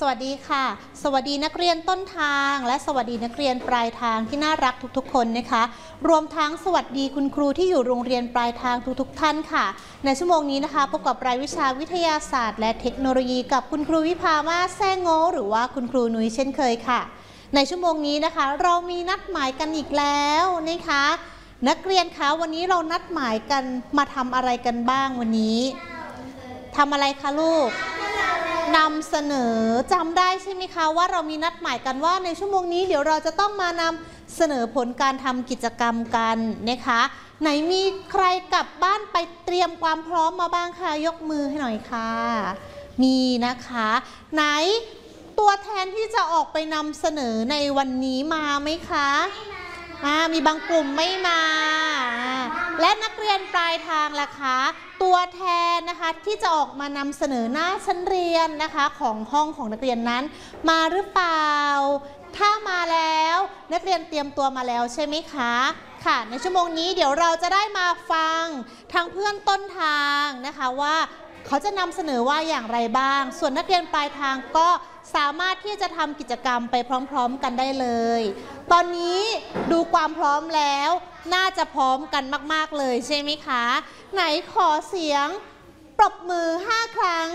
วัสดีค่ะสวัสดีนักเรียนต้นทางและสวัสดีนักเรียนปลายทางที่น่ารักทุกๆคนนะคะรวมทั้งสวัสดีคุณครูที่อยู่โรงเรียนปลายทางทุกๆท่านค่ะในชั่วโมงนี้นะคะพบกับรายวิชาวิทยาศาสตร์และเทคโนโลยีกับคุณครูวิภามาแซ่โง่หรือว่าคุณครูนุ้ยเช่นเคยค่ะในชั่วโมงนี้นะคะเรามีนัดหมายกันอีกแล้วนะคะนักเรียนคะวันนี้เรานัดหมายกันมาทำอะไรกันบ้างวันนี้ทำอะไรคะลูกนำเสนอจำได้ใช่ไหมคะว่าเรามีนัดหมายกันว่าในชั่วโมงนี้เดี๋ยวเราจะต้องมานำเสนอผลการทำกิจกรรมกันนะคะไหนมีใครกลับบ้านไปเตรียมความพร้อมมาบ้างคะยกมือให้หน่อยค่ะมีนะคะไหนตัวแทนที่จะออกไปนำเสนอในวันนี้มาไหมคะมีบางกลุ่มไม่มาและนักเรียนปลายทางล่ะคะตัวแทนนะคะที่จะออกมานำเสนอหน้าชั้นเรียนนะคะของห้องของนักเรียนนั้นมาหรือเปล่าถ้ามาแล้วนักเรียนเตรียมตัวมาแล้วใช่ไหมคะค่ะในชั่วโมงนี้เดี๋ยวเราจะได้มาฟังทางเพื่อนต้นทางนะคะว่าเขาจะนำเสนอว่าอย่างไรบ้างส่วนนักเรียนปลายทางก็สามารถที่จะทำกิจกรรมไปพร้อมๆกันได้เลยตอนนี้ดูความพร้อมแล้วน่าจะพร้อมกันมากๆเลยใช่ไหมคะไหนขอเสียงปรบมือ5 ครั้ง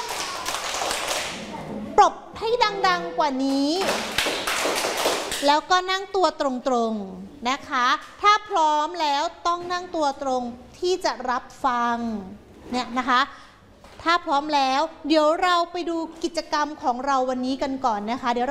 ปรบให้ดังๆกว่านี้แล้วก็นั่งตัวตรงๆนะคะถ้าพร้อมแล้วต้องนั่งตัวตรงที่จะรับฟังเนี่ยนะคะถ้าพร้อมแล้วเดี๋ยวเราไปดูกิจกรรมของเราวันนี้กันก่อนนะคะเดี๋ยว